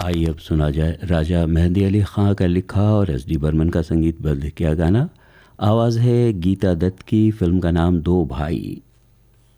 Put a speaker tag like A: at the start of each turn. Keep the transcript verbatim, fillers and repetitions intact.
A: आइए अब सुना जाए राजा मेहंदी अली ख़ां का लिखा और एस डी बर्मन का संगीतबद्ध किया गाना। आवाज़ है गीता दत्त की। फिल्म का नाम दो भाई।